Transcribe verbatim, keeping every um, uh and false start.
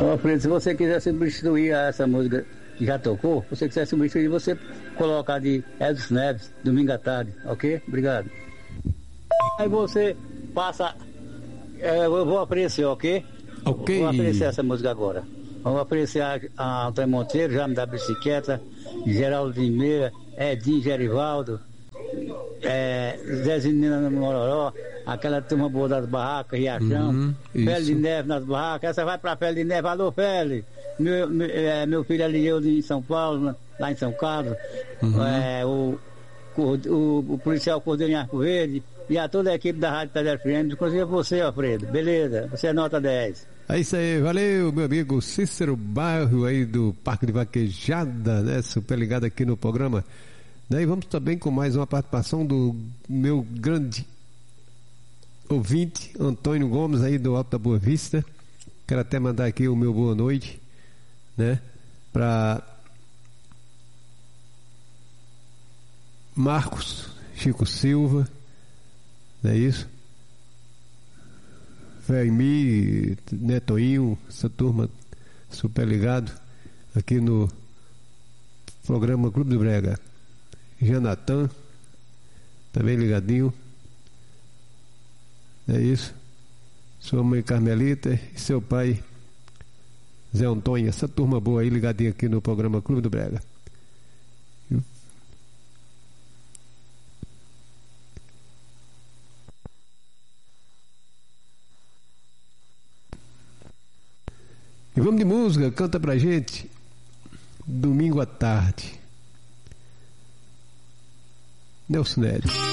Ó, Fred, se você quiser substituir essa música que já tocou, se você quiser substituir, você colocar de Edson Neves, domingo à tarde, ok? Obrigado. Aí você passa, é, eu vou apreciar, ok? Ok. Vou apreciar essa música agora. Vamos apreciar a Antônio Monteiro, já me dá bicicleta, Geraldo de Meira, Edinho Gerivaldo, é, Zezinho Nina no Mororó, aquela turma boa das barracas, Riachão, Uhum, Pele de isso. Neve nas barracas, essa vai pra Pele de Neve, alô Pele, meu, meu, é, meu filho ali, eu em São Paulo, lá em São Carlos, Uhum. é, o, o, o policial Cordeiro em Arco Verde, e a toda a equipe da Rádio Pedra F M, inclusive você, Alfredo, beleza, você é nota dez. É isso aí, valeu, meu amigo Cícero Bairro aí do Parque de Vaquejada, né? Super ligado aqui no programa. Né? E vamos também com mais uma participação do meu grande ouvinte, Antônio Gomes aí do Alto da Boa Vista. Quero até mandar aqui o meu boa noite, né? Para Marcos Chico Silva, não é isso? Fermi, Netoinho, essa turma super ligado aqui no programa Clube do Brega. Janatan, também ligadinho. É isso. Sua mãe Carmelita e seu pai Zé Antônio, essa turma boa aí ligadinha aqui no programa Clube do Brega. E vamos de música, canta pra gente domingo à tarde. Nelson Nélio.